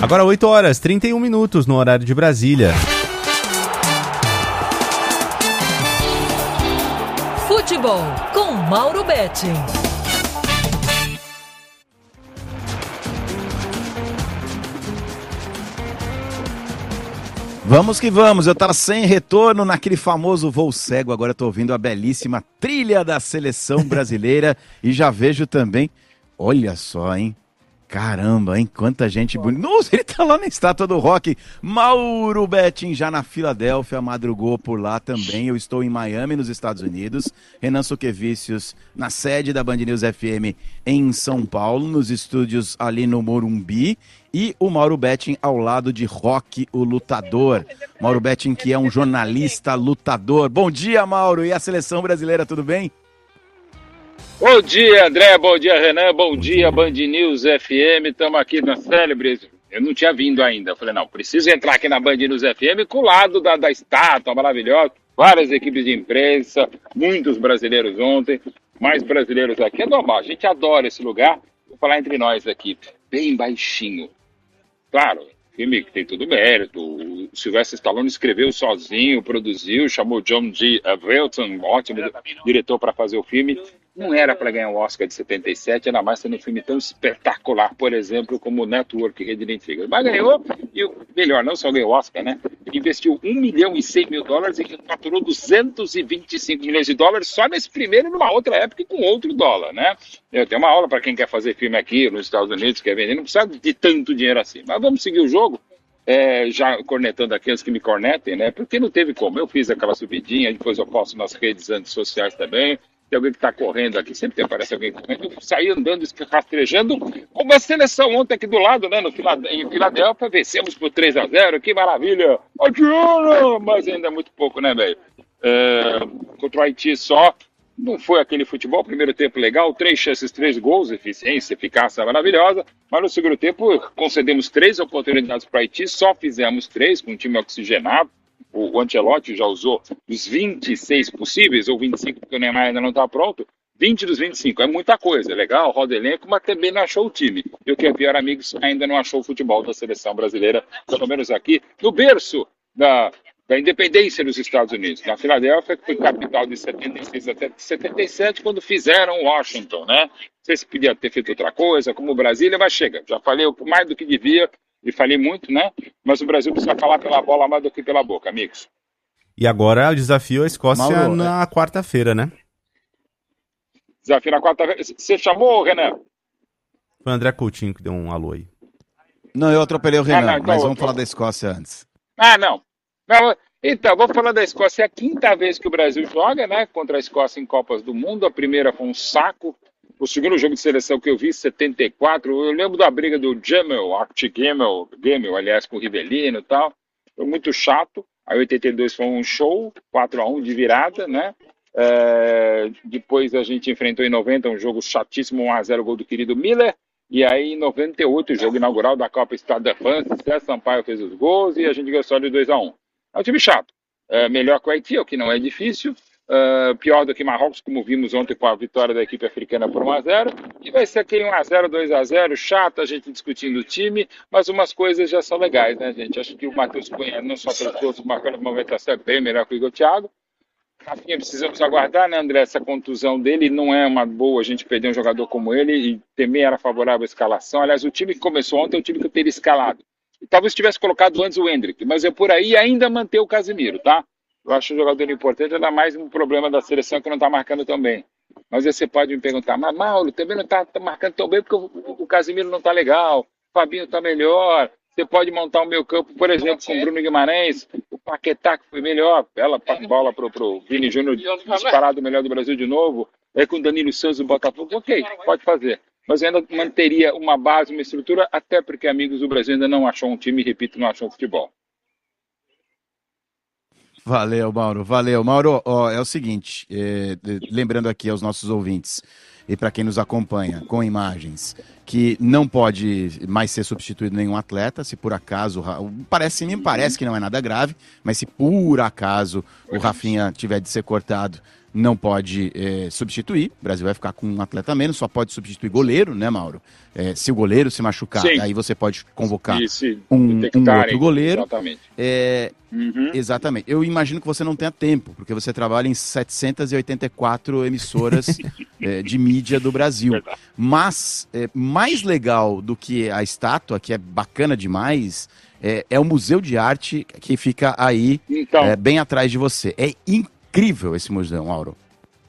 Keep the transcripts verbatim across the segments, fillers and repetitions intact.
Agora oito horas, trinta e um minutos no horário de Brasília. Futebol com Mauro Betting. Vamos que vamos, eu tava sem retorno naquele famoso voo cego, agora eu tô ouvindo a belíssima trilha da seleção brasileira e já vejo também, olha só, hein, caramba, hein, quanta gente bonita, nossa, ele tá lá na Estátua do Rock, Mauro Betting já na Filadélfia, madrugou por lá também, eu estou em Miami, nos Estados Unidos, Renan Suquevicius na sede da Band News F M em São Paulo, nos estúdios ali no Morumbi, e o Mauro Betting ao lado de Rock, o lutador. Mauro Betting, que é um jornalista lutador. Bom dia, Mauro. E a seleção brasileira, tudo bem? Bom dia, André. Bom dia, Renan. Bom, Bom dia, dia, Band News F M. Estamos aqui na Célebres. Eu não tinha vindo ainda. Eu falei, não, preciso entrar aqui na Band News F M com o lado da, da estátua maravilhosa. Várias equipes de imprensa, muitos brasileiros ontem, mais brasileiros aqui. É normal, a gente adora esse lugar. Vou falar entre nós aqui, bem baixinho. Claro, filme que tem todo mérito, o Sylvester Stallone escreveu sozinho, produziu, chamou John G. Avildsen, um ótimo diretor para fazer o filme. Não era para ganhar o Oscar de setenta e sete, ainda mais sendo um filme tão espetacular, por exemplo, como o Network, Rede de Intrigas. Mas ganhou, e o melhor, não só ganhou o Oscar, né? Ele investiu um milhão e cem mil dólares e faturou duzentos e vinte e cinco milhões de dólares só nesse primeiro, numa outra época, e com outro dólar, né? Eu tenho uma aula para quem quer fazer filme aqui nos Estados Unidos, quer vender, não precisa de tanto dinheiro assim. Mas vamos seguir o jogo. É, já cornetando aqueles que me cornetem, né? Porque não teve como. Eu fiz aquela subidinha, depois eu posto nas redes antissociais também. Tem alguém que está correndo aqui, sempre aparece alguém correndo. Eu saí andando, rastrejando, como a seleção ontem aqui do lado, né? No, em Filadélfia, vencemos por três a zero, que maravilha! Adriano! Mas ainda é muito pouco, né, velho? É, contra o Haiti só. Não foi aquele futebol, primeiro tempo legal, três chances, três gols, eficiência, eficácia maravilhosa, mas no segundo tempo concedemos três oportunidades para o Haiti, só fizemos três, com um time oxigenado. O Ancelotti já usou os vinte e seis possíveis, ou vinte e cinco, porque o Neymar ainda não está pronto. vinte dos vinte e cinco, é muita coisa, é legal, roda elenco, mas também não achou o time. E o que é pior, amigos, ainda não achou o futebol da seleção brasileira, pelo menos aqui, no berço da... da independência dos Estados Unidos. Na Filadélfia, que foi capital de setenta e seis até setenta e sete, quando fizeram Washington, né? Não sei se podia ter feito outra coisa, como Brasília, mas chega. Já falei mais do que devia, e falei muito, né? Mas o Brasil precisa falar pela bola mais do que pela boca, amigos. E agora o desafio à Escócia Mauro, na é... quarta-feira, né? Desafio na quarta-feira. Você chamou, Renan? Foi o André Coutinho que deu um alô aí. Não, eu atropelei o Renan, ah, não, então, mas vamos tô... falar da Escócia antes. Ah, não. Não, então, vou falar da Escócia. É a quinta vez que o Brasil joga, né? Contra a Escócia em Copas do Mundo. A primeira foi um saco. O segundo jogo de seleção que eu vi, setenta e quatro, eu lembro da briga do Gemel, Archie Gemel, Gemel, aliás, com o Rivellino e tal. Foi muito chato. Aí oitenta e dois foi um show, quatro a um de virada, né? É... Depois a gente enfrentou em noventa um jogo chatíssimo, um a zero, gol do querido Miller. E aí, em noventa e oito, o jogo inaugural da Copa Estado da França, César Sampaio fez os gols e a gente ganhou só de dois a um. É um time chato. É melhor que o Haiti, o que não é difícil. Uh, pior do que Marrocos, como vimos ontem com a vitória da equipe africana por um a zero. E vai ser aquele um a zero, dois a zero, chato, a gente discutindo o time, mas umas coisas já são legais, né, gente? Acho que o Matheus Cunha, não só pelos gols, marcando movimentação, é bem melhor que o Igor Thiago. Rafinha, precisamos aguardar, né, André? Essa contusão dele não é uma boa, a gente perder um jogador como ele, e também era favorável a escalação. Aliás, o time que começou ontem é o time que eu teria escalado. E talvez tivesse colocado antes o Endrick, mas é por aí ainda manter o Casemiro, tá? Eu acho um jogador importante, ainda mais um problema da seleção que não está marcando tão bem. Mas aí você pode me perguntar, mas Mauro, também não está tá marcando tão bem porque o, o Casemiro não está legal, o Fabinho está melhor. Você pode montar o meio campo, por exemplo, com o Bruno Guimarães, o Paquetá, que foi melhor, bela bola para o Vini Júnior, disparado o melhor do Brasil de novo, aí com o Danilo Santos do Botafogo, ok, pode fazer. Mas eu ainda manteria uma base, uma estrutura, até porque, amigos, o Brasil ainda não achou um time, repito, não achou um futebol. Valeu, Mauro, valeu. Mauro, ó, é o seguinte, é, lembrando aqui aos nossos ouvintes, e para quem nos acompanha com imagens, que não pode mais ser substituído nenhum atleta, se por acaso, parece, me parece que não é nada grave, mas se por acaso o Rafinha tiver de ser cortado, não pode é, substituir, o Brasil vai ficar com um atleta a menos, só pode substituir goleiro, né, Mauro? É, se o goleiro se machucar, Sim. aí você pode convocar se um, um outro goleiro. Exatamente. É, uhum. Exatamente. Eu imagino que você não tenha tempo, porque você trabalha em setecentas e oitenta e quatro emissoras é, de mídia do Brasil. Verdade. Mas, é, mais legal do que a estátua, que é bacana demais, é, é o Museu de Arte que fica aí, então, é, bem atrás de você. É incrível esse museu, Mauro.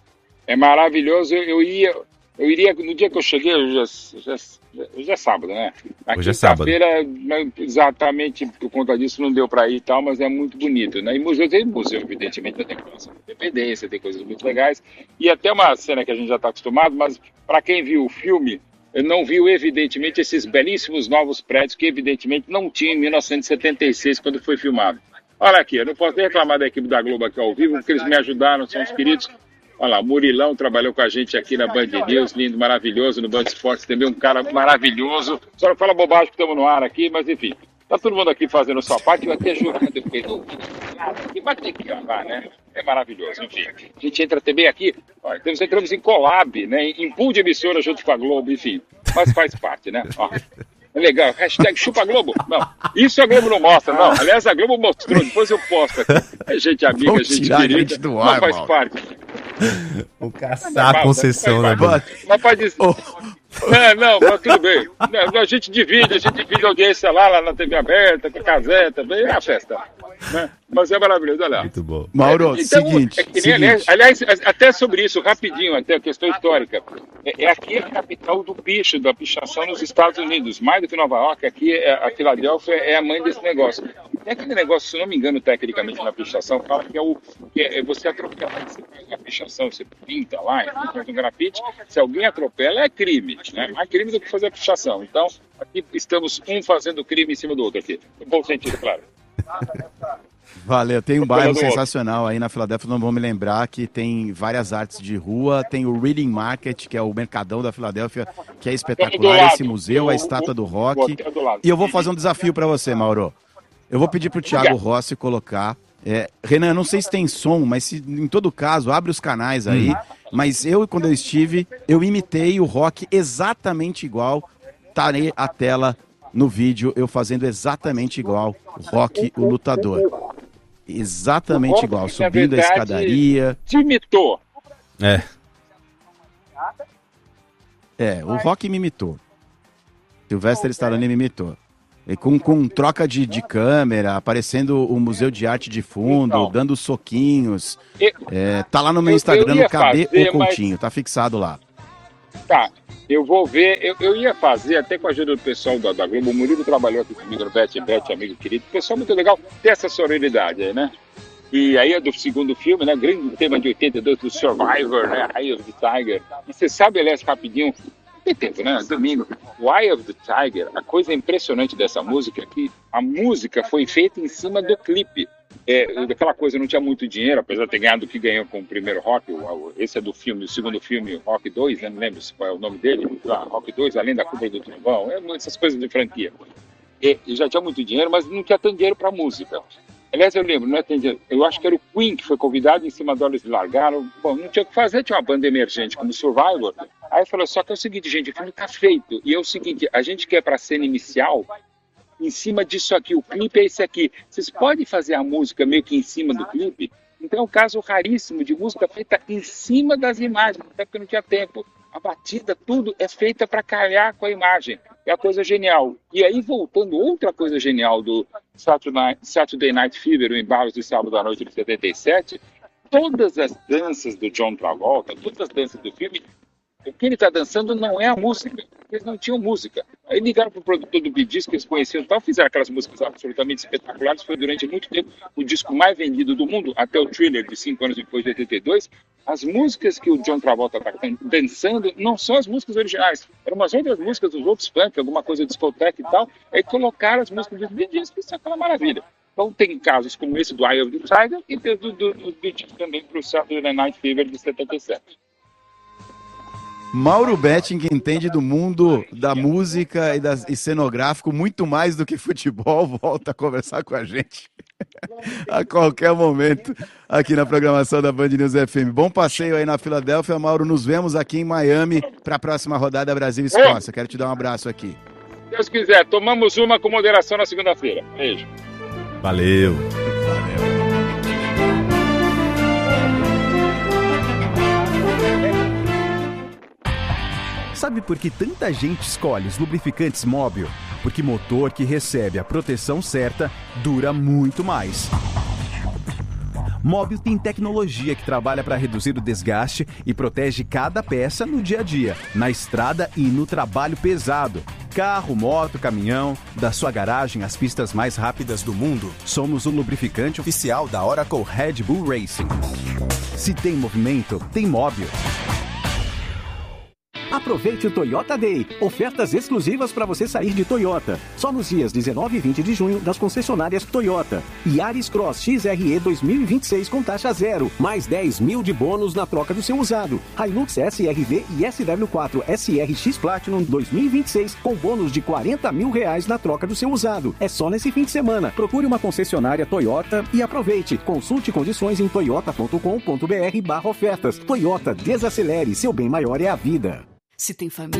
É maravilhoso. Eu, eu ia, eu iria, no dia que eu cheguei, hoje é, já, hoje é sábado, né? Na hoje é sábado. Exatamente por conta disso não deu para ir e tal, mas é muito bonito, né? E museu tem museu, evidentemente, tem coisa de independência, tem coisas muito legais. E até uma cena que a gente já está acostumado, mas para quem viu o filme, não viu, evidentemente, esses belíssimos novos prédios que, evidentemente, não tinha em mil novecentos e setenta e seis, quando foi filmado. Olha aqui, eu não posso nem reclamar da equipe da Globo aqui ao vivo, porque eles me ajudaram, são os queridos. Olha lá, o Murilão trabalhou com a gente aqui na Band News, lindo, maravilhoso, no Band Esportes também, um cara maravilhoso. Só não fala bobagem que estamos no ar aqui, mas enfim. Tá todo mundo aqui fazendo a sua parte, eu até jurando, eu fiquei aqui, mas tem que gravar, né? É maravilhoso, enfim. A gente entra também aqui, olha, nós entramos em collab, né? Em pool de emissora junto com a Globo, enfim. Mas faz parte, né? Ó. É legal, hashtag chupa Globo. Não, isso a Globo não mostra, não. Aliás, a Globo mostrou, depois eu posto aqui. É gente amiga, Vamos gente tirar querida, a gente do ar, mas faz Mauro. parte. O caçar a concessão, né? Mas pode dizer. Não, não, mas tudo bem. Não, a gente divide, a gente divide a audiência lá, lá na T V aberta, com a Casé também, é a festa. Né? Mas é maravilhoso, olha lá. Muito bom. Mauro, é, então, seguinte, é que nem, seguinte. Aliás, até sobre isso, rapidinho, até a questão histórica. É, é aqui a capital do picho, da pichação nos Estados Unidos. Mais do que Nova York, aqui é, a Filadélfia é a mãe desse negócio. Tem aquele negócio, se não me engano, tecnicamente na pichação, fala que é o que é você atropelar, você faz a pichação, você pinta lá, faz um grafite, se alguém atropela é crime, né? Mais crime do que fazer a pichação. Então, aqui estamos um fazendo crime em cima do outro aqui. No bom sentido, claro. Valeu, tem um bairro sensacional aí na Filadélfia, não vou me lembrar, que tem várias artes de rua, tem o Reading Market, que é o mercadão da Filadélfia, que é espetacular, esse museu, a estátua do rock. E eu vou fazer um desafio para você, Mauro. Eu vou pedir pro Thiago Rossi colocar. É, Renan, não sei se tem som, mas se, em todo caso, abre os canais aí. Hum. Mas eu, quando eu estive, eu imitei o rock exatamente igual. Tarei a tela no vídeo, eu fazendo exatamente igual o Rock, o lutador. Exatamente Rock, igual, subindo verdade, a escadaria. Te imitou. É. É, o Rock me imitou. Sylvester Stallone me imitou. E com, com troca de, de câmera, aparecendo o Museu de Arte de fundo, então, dando soquinhos. Eu, é, tá lá no meu Instagram, no Cadê o Coutinho, mas... tá fixado lá. Tá, eu vou ver, eu, eu ia fazer, até com a ajuda do pessoal da, da Globo, o Murilo trabalhou aqui comigo no Bet Bet, amigo querido, pessoal muito legal, tem essa sororidade aí, né? E aí é do segundo filme, né? Grande tema de oitenta e dois do Survivor, né? Eye of the Tiger. E você sabe, aliás, rapidinho, tem tempo, né? Domingo. O Eye of the Tiger, a coisa impressionante dessa música é que a música foi feita em cima do clipe. É, aquela coisa, não tinha muito dinheiro, apesar de ter ganhado o que ganhou com o primeiro Rock. Esse é do filme, o segundo filme, Rock dois, né? Não lembro qual é o nome dele. Ah, Rock dois, Além da Curva do Trovão. É, essas coisas de franquia. E, e já tinha muito dinheiro, mas não tinha tanto dinheiro para música. Aliás, eu lembro, não é, eu acho que era o Queen que foi convidado, em cima deles largaram. Bom, não tinha o que fazer, tinha uma banda emergente como Survivor. Aí falou, só que é o seguinte, gente, o filme tá feito. E é o seguinte, a gente quer pra cena inicial, em cima disso aqui, o clipe é esse aqui. Vocês podem fazer a música meio que em cima do clipe? Então é um caso raríssimo de música feita em cima das imagens, até porque não tinha tempo. A batida, tudo é feita para calhar com a imagem. É a coisa genial. E aí, voltando, outra coisa genial do Saturday, Saturday Night Fever, o Embalo de Sábado à Noite de setenta e sete, todas as danças do John Travolta, todas as danças do filme, o que ele está dançando não é a música, eles não tinham música. Aí ligaram para o produtor do Bee Gees, que eles conheciam e tal, fizeram aquelas músicas absolutamente espetaculares, foi durante muito tempo o disco mais vendido do mundo, até o Thriller, de cinco anos depois de oitenta e dois. As músicas que o John Travolta está dançando não são as músicas originais, eram umas outras músicas dos outros punk, alguma coisa de discoteca e tal, aí colocaram as músicas dos Bee Gees, que isso é aquela maravilha. Então tem casos como esse do Eye of the Tiger e do, do, do Bee Gees também para o Saturday Night Fever de setenta e sete. Mauro Betting, que entende do mundo da música e, da, e cenográfico muito mais do que futebol, volta a conversar com a gente a qualquer momento aqui na programação da Band News F M. Bom passeio aí na Filadélfia, Mauro. Nos vemos aqui em Miami para a próxima rodada Brasil e Escócia. Quero te dar um abraço aqui. Se Deus quiser, tomamos uma com moderação na segunda-feira. Beijo. Valeu. Sabe por que tanta gente escolhe os lubrificantes Móbil? Porque motor que recebe a proteção certa dura muito mais. Móbil tem tecnologia que trabalha para reduzir o desgaste e protege cada peça no dia a dia, na estrada e no trabalho pesado. Carro, moto, caminhão, da sua garagem às pistas mais rápidas do mundo, somos o lubrificante oficial da Oracle Red Bull Racing. Se tem movimento, tem Móbil. Aproveite o Toyota Day. Ofertas exclusivas para você sair de Toyota. Só nos dias dezenove e vinte de junho das concessionárias Toyota. Yaris Cross X R E dois mil e vinte e seis com taxa zero. Mais dez mil de bônus na troca do seu usado. Hilux S R V e S W quatro S R X Platinum dois mil e vinte e seis com bônus de quarenta mil reais na troca do seu usado. É só nesse fim de semana. Procure uma concessionária Toyota e aproveite. Consulte condições em toyota ponto com ponto br barra ofertas. Toyota, desacelere. Seu bem maior é a vida. Se tem família.